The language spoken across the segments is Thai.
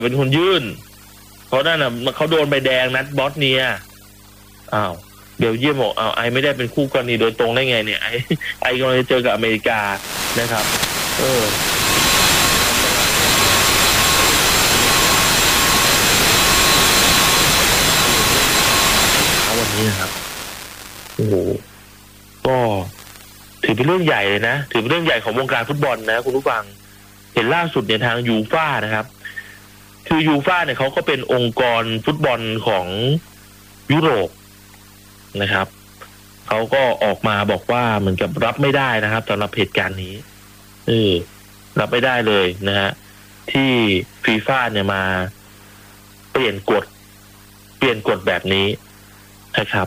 เป็นคนยื่นเพราะนั่นน่ะเขาโดนใบแดงนัดบอสเนียอ้าวเบลเยียมบอกไอไม่ได้เป็นคู่กรณีโดยตรงได้ไงเนี่ยไอกำลังจะเจอกับอเมริกานะครับวันนี้นะครับโอ้โหก็ถือเป็นเรื่องใหญ่เลยนะถือเป็นเรื่องใหญ่ของวงการฟุตบอลนะคุณผู้ฟังเห็นล่าสุดเนี่ยทางยูฟ่านะครับคือยูฟ่าเนี่ยเขาก็เป็นองค์กรฟุตบอลของยุโรปนะครับเขาก็ออกมาบอกว่าเหมือนกับรับไม่ได้นะครับสำหรับเหตุการณ์นี้รับไม่ได้เลยนะฮะที่ฟีฟ่าเนี่ยมาเปลี่ยนกฎแบบนี้นะครับ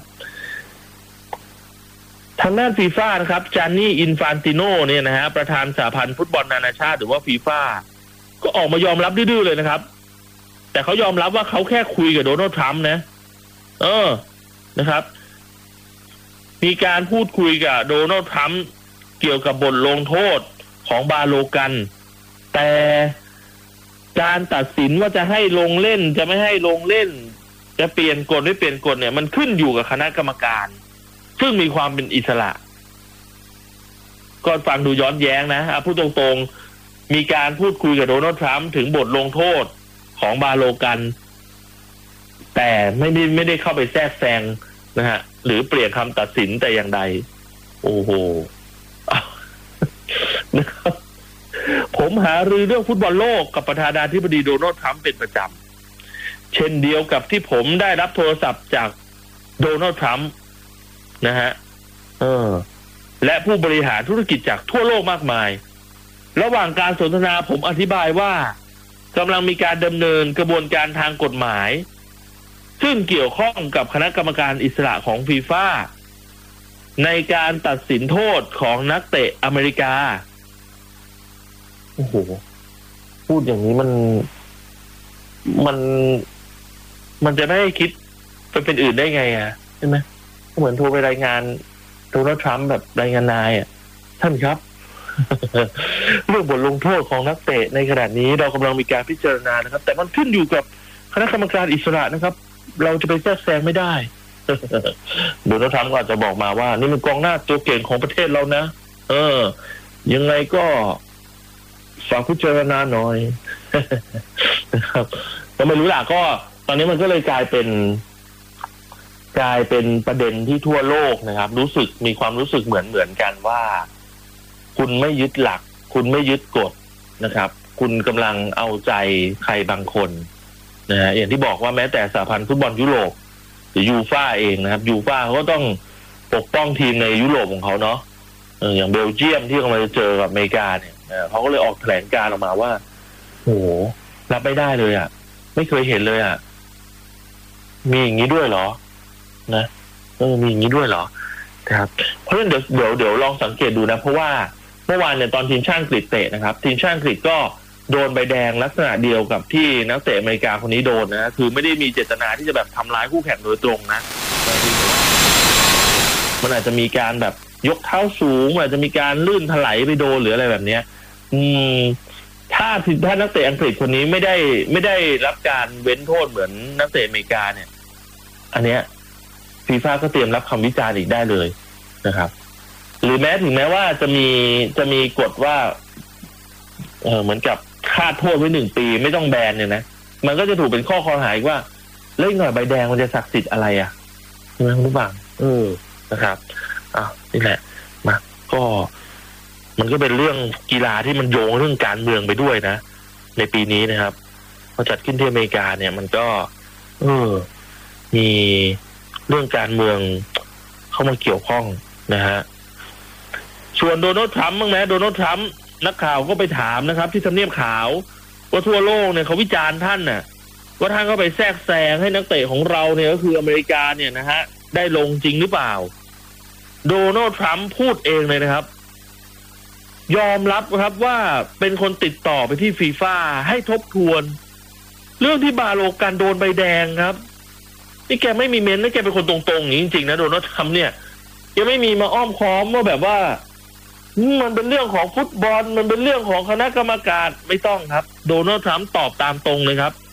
ทางด้านฟีฟ่านะครับจานนี่อินฟานติโนเนี่ยนะฮะประธานสหพันธ์ฟุตบอลนานาชาติหรือว่าฟีฟ่าก็ออกมายอมรับดื้อๆเลยนะครับแต่เขายอมรับว่าเขาแค่คุยกับโดนัลด์ทรัมป์นะนะครับมีการพูดคุยกับโดนัลด์ทรัมป์เกี่ยวกับบทลงโทษของบาโลกันแต่การตัดสินว่าจะให้ลงเล่นจะไม่ให้ลงเล่นจะเปลี่ยนกฎไม่เปลี่ยนกฎเนี่ยมันขึ้นอยู่กับคณะกรรมการซึ่งมีความเป็นอิสระก็ฟังดูย้อนแย้งนะพูดตรงๆมีการพูดคุยกับโดนัลด์ทรัมป์ถึงบทลงโทษของบาโลกันแต่ไม่ได้เข้าไปแทรกแซงนะฮะหรือเปลี่ยนคำตัดสินแต่อย่างใดโอ้โหนะครับผมหารือเรื่องฟุตบอลโลกกับประธานาธิบดีโดนัลด์ทรัมป์เป็นประจำเช่นเดียวกับที่ผมได้รับโทรศัพท์จากโดนัลด์ทรัมป์นะฮะและผู้บริหารธุรกิจจากทั่วโลกมากมายระหว่างการสนทนาผมอธิบายว่ากำลังมีการดำเนินกระบวนการทางกฎหมายซึ่งเกี่ยวข้องกับคณะกรรมการอิสระของฟีฟ่าในการตัดสินโทษของนักเตะอเมริกาโอ้โหพูดอย่างนี้มันจะไม่ให้คิดไปเป็นอื่นได้ไงใช่ไหมเหมือนโทรไปรายงานโดนัลด์ทรัมป์แบบรายงานนายท่านครับ เรื่องบทลงโทษของนักเตะในขณะนี้เรากำลังมีการพิจารณานะครับแต่มันขึ้นอยู่กับคณะกรรมการอิสระนะครับเราจะไปแทรกแซงไม่ได้ โดนัลด์ทรัมป์ก็อาจจะบอกมาว่านี่มันกองหน้าตัวเก่งของประเทศเรานะยังไงก็ฝากพิจารณาหน่อย นะครับก็ไม่รู้ล่ะก็ตอนนี้มันก็เลยกลายเป็นประเด็นที่ทั่วโลกนะครับมีความรู้สึกเหมือนกันว่าคุณไม่ยึดหลักคุณไม่ยึดกฎนะครับคุณกำลังเอาใจใครบางคนนะฮะอย่างที่บอกว่าแม้แต่สหพันธ์ฟุตบอลยุโรปหรือยูฟ่าเองนะครับยูฟ่าเขาก็ต้องปกป้องทีมในยุโรปของเขาเนาะอย่างเบลเยียมที่กำลังจะเจอกับอเมริกาเนี่ยเขาก็เลยออกแถลงการออกมาว่าโอ้โหรับไม่ได้เลยไม่เคยเห็นเลยมีอย่างนี้ด้วยเหรอนะมีอย่างนี้ด้วยเหรอครับเพราะฉะนั้นเดี๋ยวลองสังเกตดูนะเพราะว่าเมื่อวานเนี่ยตอนทีมชาติอังกฤษเตะนะครับทีมชาติอังกฤษก็โดนใบแดงลักษณะเดียวกับที่นักเตะอเมริกาคนนี้โดนนะคือไม่ได้มีเจตนาที่จะแบบทำร้ายคู่แข่งโดยตรงนะมันอาจจะมีการแบบยกเท้าสูงอาจจะมีการลื่นถลายไปโดนหรืออะไรแบบเนี้ยถ้านักเตะอังกฤษคนนี้ไม่ได้รับการเว้นโทษเหมือนนักเตะอเมริกาเนี่ยอันเนี้ยฟีฟ่าก็เตรียมรับคำวิจารณ์อีกได้เลยนะครับหรือถึงแม้ว่าจะมีกฎว่าเหมือนกับคาดโทษไว้1 ปีไม่ต้องแบนเนี่ยนะมันก็จะถูกเป็นข้อคอรหาว่าเล่นหน่อยใบแดงมันจะศักดิ์สิทธิ์อะไรใช่ไหมคุณผู้ฟังนะครับนี่แหละมาก็มันก็เป็นเรื่องกีฬาที่มันโยงเรื่องการเมืองไปด้วยนะในปีนี้นะครับพอจัดขึ้นที่อเมริกาเนี่ยมันก็มีเรื่องการเมืองเข้ามาเกี่ยวข้องนะฮะส่วนโดนัลด์ทรัมป์บ้างไหมโดนัลด์ทรัมป์นักข่าวก็ไปถามนะครับที่ทำเนียบขาวว่าทั่วโลกเนี่ยเขาวิจารณ์ท่านว่าท่านก็ไปแทรกแซงให้นักเตะของเราเนี่ยก็คืออเมริกาเนี่ยนะฮะได้ลงจริงหรือเปล่าโดนัลด์ทรัมป์พูดเองเลยนะครับยอมรับครับว่าเป็นคนติดต่อไปที่ฟีฟ่าให้ทบทวนเรื่องที่บาโลกันโดนใบแดงครับนี่แกไม่มีเม้นนะแกเป็นคนตรงๆอย่างนี้จริงๆนะโดนัลด์ทรัมป์เนี่ยยังไม่มีมาอ้อมค้อมว่าแบบว่ามันเป็นเรื่องของฟุตบอลมันเป็นเรื่องของคณะกรรมการไม่ต้องครับโดนัลด์ทรัมป์ตอบตามตรงเลยครับ